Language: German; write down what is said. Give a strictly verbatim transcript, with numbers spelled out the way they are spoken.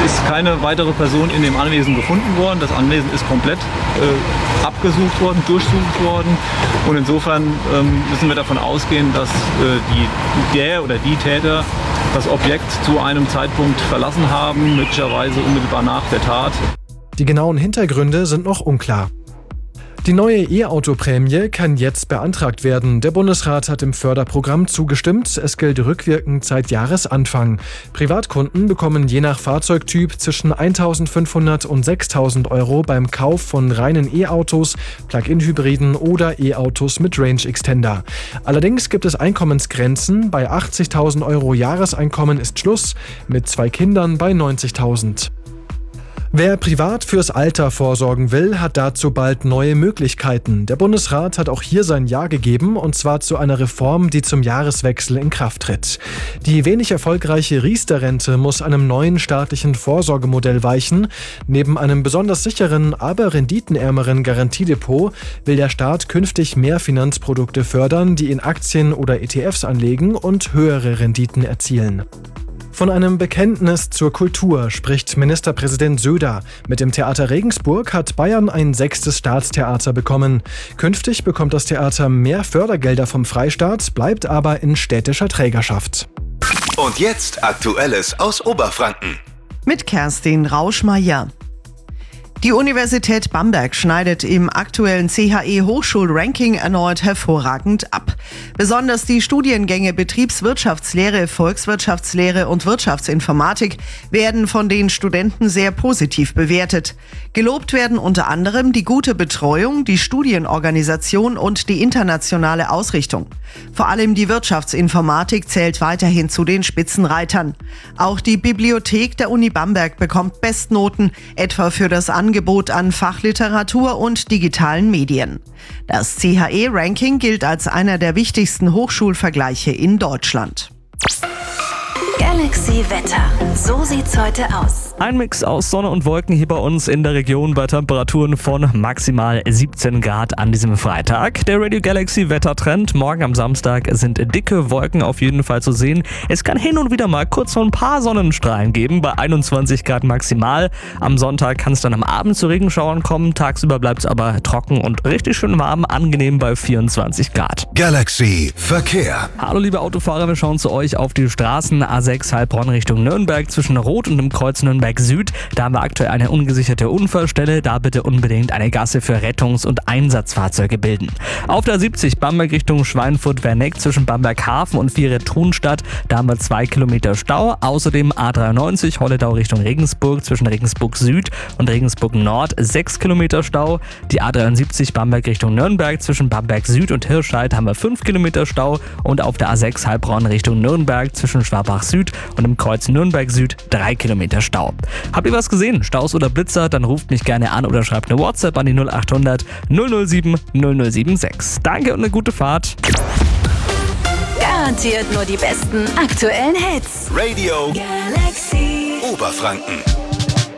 ist keine weitere Person in dem Anwesen gefunden worden. Das Anwesen ist komplett äh, abgesucht worden, durchsucht worden. Und insofern ähm, müssen wir davon ausgehen, dass äh, die, der oder die Täter das Objekt zu einem Zeitpunkt verlassen haben, möglicherweise unmittelbar nach der Tat. Die genauen Hintergründe sind noch unklar. Die neue E-Auto-Prämie kann jetzt beantragt werden. Der Bundesrat hat im Förderprogramm zugestimmt. Es gilt rückwirkend seit Jahresanfang. Privatkunden bekommen je nach Fahrzeugtyp zwischen eintausendfünfhundert und sechstausend Euro beim Kauf von reinen E-Autos, Plug-in-Hybriden oder E-Autos mit Range-Extender. Allerdings gibt es Einkommensgrenzen. Bei achtzigtausend Euro Jahreseinkommen ist Schluss, mit zwei Kindern bei neunzigtausend. Wer privat fürs Alter vorsorgen will, hat dazu bald neue Möglichkeiten. Der Bundesrat hat auch hier sein Ja gegeben, und zwar zu einer Reform, die zum Jahreswechsel in Kraft tritt. Die wenig erfolgreiche Riester-Rente muss einem neuen staatlichen Vorsorgemodell weichen. Neben einem besonders sicheren, aber renditenärmeren Garantiedepot will der Staat künftig mehr Finanzprodukte fördern, die in Aktien oder E T Fs anlegen und höhere Renditen erzielen. Von einem Bekenntnis zur Kultur spricht Ministerpräsident Söder. Mit dem Theater Regensburg hat Bayern ein sechstes Staatstheater bekommen. Künftig bekommt das Theater mehr Fördergelder vom Freistaat, bleibt aber in städtischer Trägerschaft. Und jetzt Aktuelles aus Oberfranken. Mit Kerstin Rauschmeier. Die Universität Bamberg schneidet im aktuellen C H E-Hochschul-Ranking erneut hervorragend ab. Besonders die Studiengänge Betriebswirtschaftslehre, Volkswirtschaftslehre und Wirtschaftsinformatik werden von den Studenten sehr positiv bewertet. Gelobt werden unter anderem die gute Betreuung, die Studienorganisation und die internationale Ausrichtung. Vor allem die Wirtschaftsinformatik zählt weiterhin zu den Spitzenreitern. Auch die Bibliothek der Uni Bamberg bekommt Bestnoten, etwa für das Angebot an Fachliteratur und digitalen Medien. Das C H E-Ranking gilt als einer der wichtigsten Hochschulvergleiche in Deutschland. Galaxy Wetter. So sieht's heute aus. Ein Mix aus Sonne und Wolken hier bei uns in der Region bei Temperaturen von maximal siebzehn Grad an diesem Freitag. Der Radio Galaxy Wettertrend. Morgen am Samstag sind dicke Wolken auf jeden Fall zu sehen. Es kann hin und wieder mal kurz so ein paar Sonnenstrahlen geben, bei einundzwanzig Grad maximal. Am Sonntag kann es dann am Abend zu Regenschauern kommen. Tagsüber bleibt es aber trocken und richtig schön warm, angenehm bei vierundzwanzig Grad. Galaxy Verkehr. Hallo liebe Autofahrer, wir schauen zu euch auf die Straßen. A sechs Heilbronn Richtung Nürnberg zwischen Rot und dem Kreuz Nürnberg Süd. Da haben wir aktuell eine ungesicherte Unfallstelle. Da bitte unbedingt eine Gasse für Rettungs- und Einsatzfahrzeuge bilden. Auf der siebzig Bamberg Richtung Schweinfurt-Werneck zwischen Bamberg Hafen und Viere-Thunstadt. Da haben wir zwei Kilometer Stau. Außerdem A dreiundneunzig Holledau Richtung Regensburg zwischen Regensburg Süd und Regensburg Nord sechs Kilometer Stau. Die A dreiundsiebzig Bamberg Richtung Nürnberg zwischen Bamberg Süd und Hirscheid haben wir fünf Kilometer Stau. Und auf der A sechs Heilbronn Richtung Nürnberg zwischen Schwabach Süd und im Kreuz Nürnberg Süd drei Kilometer Stau. Habt ihr was gesehen? Staus oder Blitzer? Dann ruft mich gerne an oder schreibt eine WhatsApp an die null acht hundert null null sieben null null sieben sechs. Danke und eine gute Fahrt. Garantiert nur die besten aktuellen Hits. Radio Galaxy Oberfranken.